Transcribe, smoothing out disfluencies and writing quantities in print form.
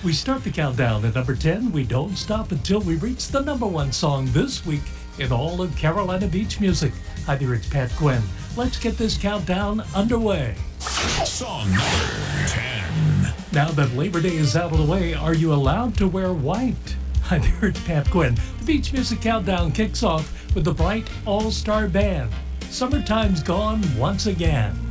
We start the countdown at number 10. We don't stop until we reach the number one song this week in all of Carolina Beach music. Hi there, it's Pat Quinn. Let's get this countdown underway. Song number 10. Now that Labor Day is out of the way, are you allowed to wear white? Hi there, it's Pat Quinn. The Beach Music Countdown kicks off with the Bright All-Star Band. Summertime's gone once again.